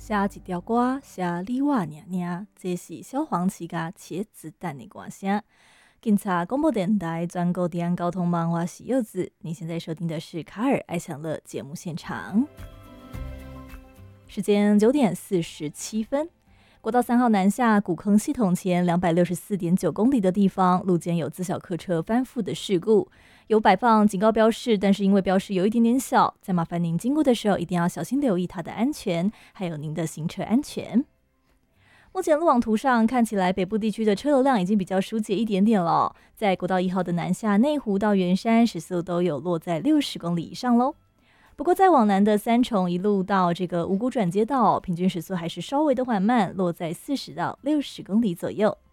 写一条歌，写你我娘娘，这是小黄旗甲茄子蛋的歌声。警察广播电台专购电交通网，我是柚子。你现在收听的是卡尔爱享乐节目现场，时间9:47。国道3号南下古坑系统前264.9公里的地方，路肩有自小客车翻覆的事故，有摆放警告标示，但是因为标示有一点点小，再麻烦您经过的时候一定要小心留意它的安全，还有您的行车安全。目前路网图上看起来，北部地区的车流量已经比较疏解一点点了。在国道1号的南下内湖到圆山，时速都有落在60公里以上喽。不过再往南的三重一路到这个五股转接道，平均时速还是稍微的缓慢，落在40到60公里左右。